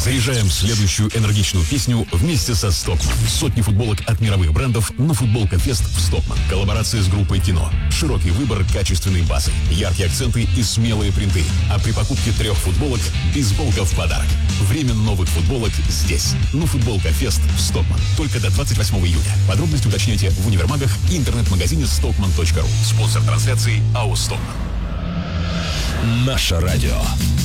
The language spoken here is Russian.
Заряжаем следующую энергичную песню вместе со Stockmann. Сотни футболок от мировых брендов на футболка Фест в Stockmann. Коллаборация с группой Кино. Широкий выбор качественной базы, яркие акценты и смелые принты. А при покупке 3 футболок бейсболка в подарок. Время новых футболок здесь. Ну, футболка Фест в Stockmann. Только до 28 июня. Подробности уточняйте в универмагах и интернет-магазине stockmann.ru. Спонсор трансляции АО Stockmann. Наше радио.